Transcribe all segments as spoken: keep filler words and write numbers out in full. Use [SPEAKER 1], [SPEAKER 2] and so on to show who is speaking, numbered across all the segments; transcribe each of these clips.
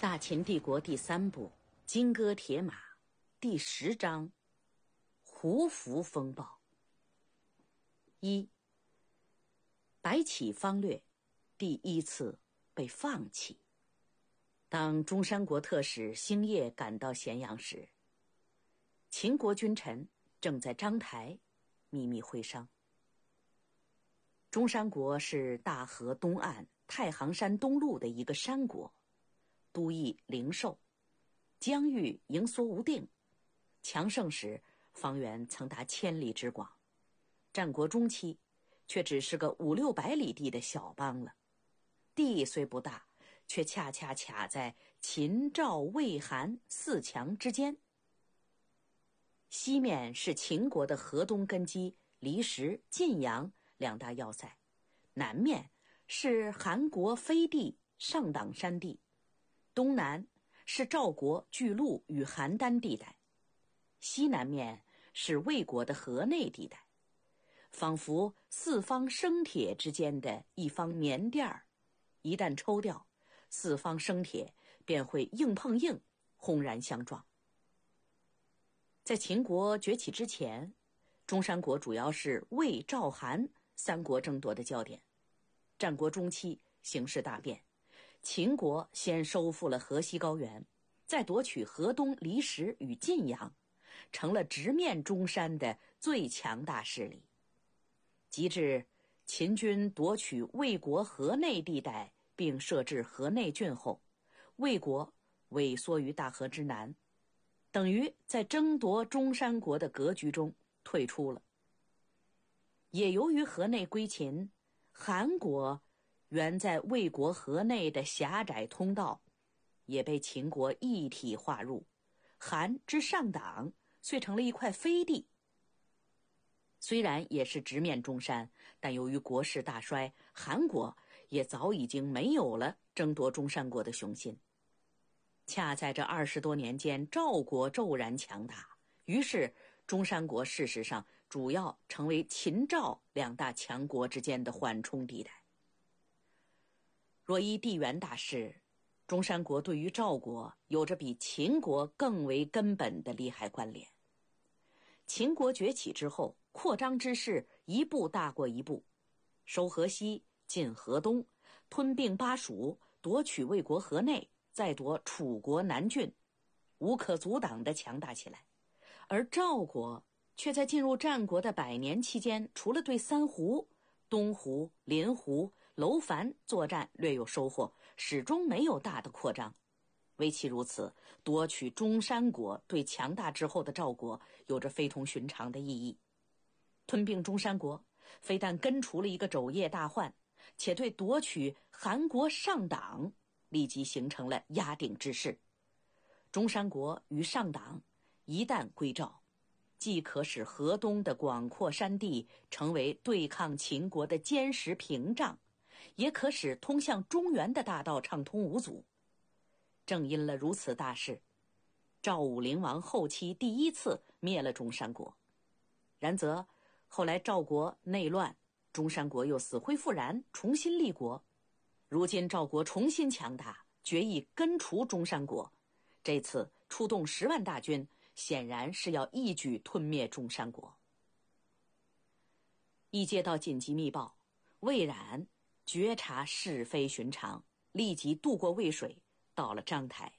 [SPEAKER 1] 大秦帝国第三部《金戈铁马》第十章胡服风暴。一、白起方略第一次被放弃。当中山国特使星夜赶到咸阳时，秦国君臣正在章台秘密会商。中山国是大河东岸太行山东麓的一个山国，都邑灵寿，疆域盈缩无定，强盛时方圆曾达千里之广，战国中期却只是个五六百里地的小邦了。地虽不大，却恰恰卡在秦赵魏韩四强之间。西面是秦国的河东根基离石、晋阳两大要塞，南面是韩国飞地上党山地，东南是赵国巨鹿与邯郸地带，西南面是魏国的河内地带，仿佛四方生铁之间的一方棉垫儿，一旦抽掉，四方生铁便会硬碰硬，轰然相撞。在秦国崛起之前，中山国主要是魏、赵、韩三国争夺的焦点。战国中期形势大变，秦国先收复了河西高原，再夺取河东离石与晋阳，成了直面中山的最强大势力。及至秦军夺取魏国河内地带并设置河内郡后，魏国萎缩于大河之南，等于在争夺中山国的格局中退出了。也由于河内归秦，韩国原在魏国河内的狭窄通道也被秦国一体划入，韩之上党遂成了一块飞地。虽然也是直面中山，但由于国势大衰，韩国也早已经没有了争夺中山国的雄心。恰在这二十多年间，赵国骤然强大，于是中山国事实上主要成为秦赵两大强国之间的缓冲地带。若依地缘大势，中山国对于赵国有着比秦国更为根本的利害关联。秦国崛起之后，扩张之势一步大过一步，收河西，进河东，吞并巴蜀，夺取魏国河内，再夺楚国南郡，无可阻挡地强大起来。而赵国却在进入战国的百年期间，除了对三胡、东胡、临胡、楼烦作战略有收获，始终没有大的扩张。唯其如此，夺取中山国对强大之后的赵国有着非同寻常的意义。吞并中山国，非但根除了一个肘腋大患，且对夺取韩国上党立即形成了压顶之势。中山国与上党一旦归赵，既可使河东的广阔山地成为对抗秦国的坚实屏障，也可使通向中原的大道畅通无阻。正因了如此大事，赵武灵王后期第一次灭了中山国。然则后来赵国内乱，中山国又死灰复燃，重新立国。如今赵国重新强大，决意根除中山国，这次出动十万大军，显然是要一举吞灭中山国。一接到紧急密报，魏冉觉察是非寻常，立即渡过渭水，到了章台。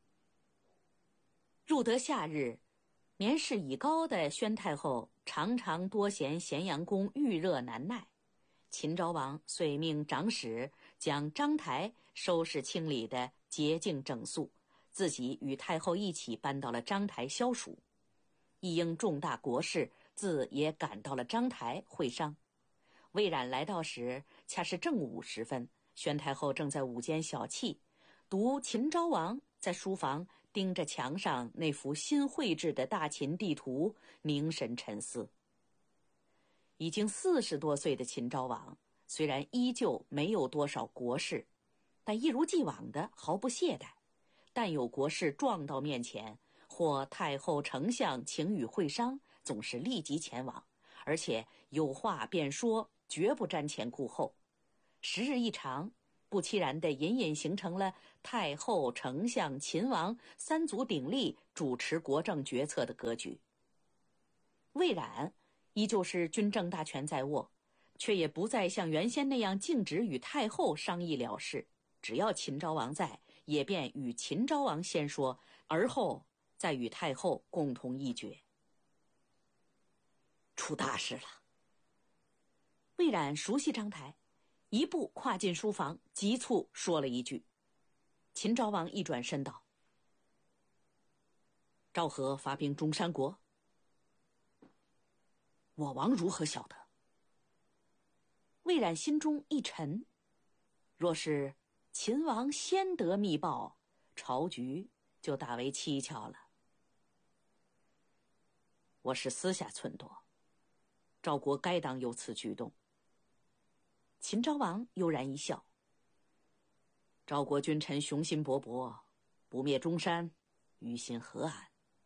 [SPEAKER 1] 入得夏日，年事已高的宣太后常常多嫌咸阳宫遇热难耐，秦昭王遂命长史将章台收拾清理的洁净整肃，自己与太后一起搬到了章台消暑。一应重大国事，自也赶到了章台会商。魏冉来到时，恰是正午时分，宣太后正在午间小憩，读秦昭王在书房盯着墙上那幅新绘制的大秦地图，凝神沉思。已经四十多岁的秦昭王虽然依旧没有多少国事，但一如既往的毫不懈怠。但有国事撞到面前，或太后丞相请与会商，总是立即前往，而且有话便说，绝不瞻前顾后。时日一长， 不期然地隐隐形成了太后、丞相、秦王三足鼎立主持国政决策的格局。魏冉依旧是军政大权在握，却也不再像原先那样径直与太后商议了事，只要秦昭王在，也便与秦昭王先说，而后再与太后共同议决。出大事了！魏冉熟悉章台，一步跨进书房，急促说了一句。秦昭王一转身道：赵何发兵中山国，我王如何晓得？魏冉心中一沉，若是秦王先得密报，朝局就大为蹊跷了。我是私下忖度，赵国该当有此举动。秦昭王悠然一笑：赵国君臣雄心勃勃，不灭中山，于心何安？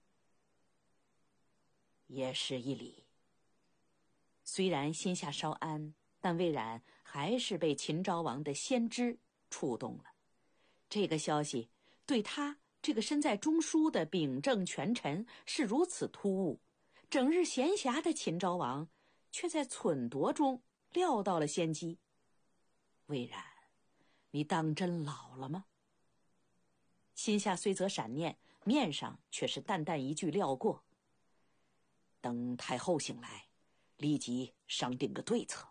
[SPEAKER 1] 也是一理。虽然心下稍安，但魏冉还是被秦昭王的先知触动了。这个消息对他这个身在中枢的秉政权臣是如此突兀，整日闲暇的秦昭王却在忖度中料到了先机。魏冉，你当真老了吗？心下虽则闪念，面上却是淡淡一句撂过：等太后醒来，立即商定个对策。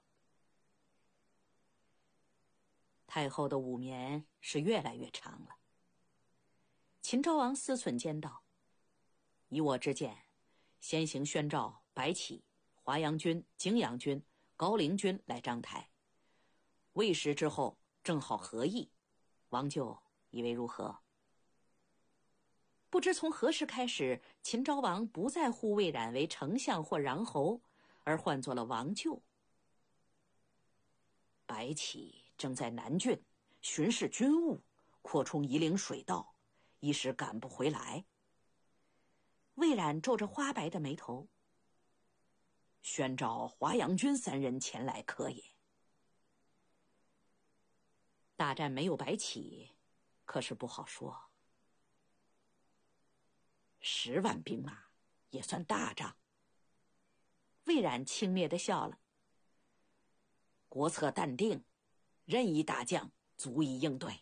[SPEAKER 1] 太后的午眠是越来越长了。秦昭王思忖间道：以我之见，先行宣召白起、华阳君、景阳君、高陵君来章台，未时之后正好合议，王舅以为如何？不知从何时开始，秦昭王不再呼魏冉为丞相或穰侯，而唤作了王舅。白起正在南郡巡视军务，扩充夷陵水道，一时赶不回来。魏冉皱着花白的眉头：宣召华阳君三人前来可也？大战没有白起，可是不好说。十万兵马也算大仗。魏冉轻蔑地笑了：国策淡定，任意大将足以应对。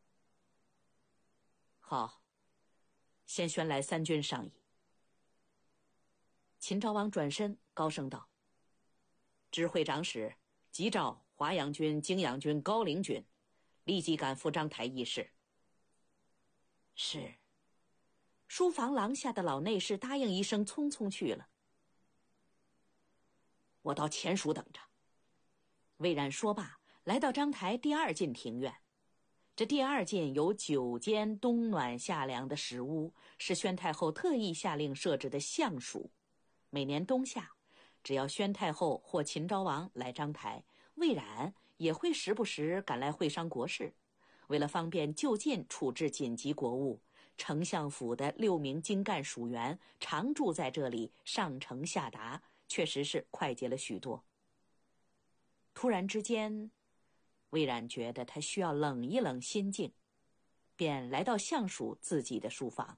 [SPEAKER 1] 好，先宣来三军商议。秦昭王转身高声道：知会长史，急召华阳军、景阳军、高陵军，立即赶赴章台议事。是。书房廊下的老内侍答应一声，匆匆去了。我到前署等着。魏冉说罢，来到章台第二进庭院。这第二进有九间冬暖夏凉的石屋，是宣太后特意下令设置的相署。每年冬夏，只要宣太后或秦昭王来章台，魏冉也会时不时赶来会商国事。为了方便就近处置紧急国务，丞相府的六名精干属员常住在这里，上呈下达，确实是快捷了许多。突然之间，魏冉觉得他需要冷一冷心境，便来到相署自己的书房。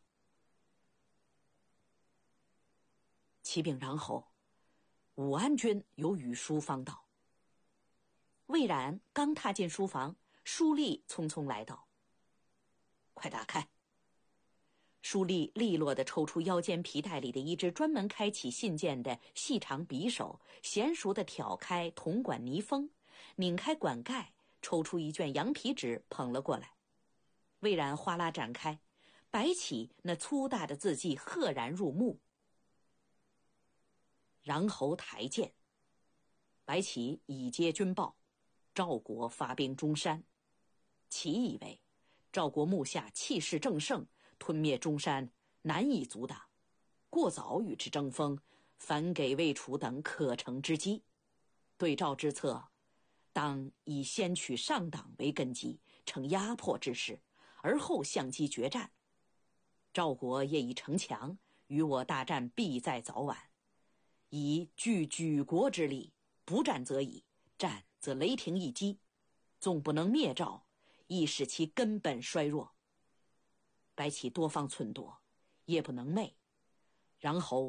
[SPEAKER 1] 启禀穰侯，武安君有语书方到。魏冉刚踏进书房，书吏匆匆来到。快打开。书吏利落地抽出腰间皮带里的一只专门开启信件的细长匕首，娴熟地挑开铜管泥封，拧开管盖，抽出一卷羊皮纸捧了过来。魏冉哗啦展开，白起那粗大的字迹赫然入目。穰侯台谏，白起已接军报，赵国发兵中山。其以为赵国目下气势正盛，吞灭中山难以阻挡，过早与之争锋，反给魏楚等可乘之机。对赵之策，当以先取上党为根基，成压迫之势，而后相机决战。赵国业已城强，与我大战必在早晚。以据举国之力，不战则已，战则雷霆一击。纵不能灭赵， 亦使其根本衰弱。白起多方撺掇，夜不能寐，然后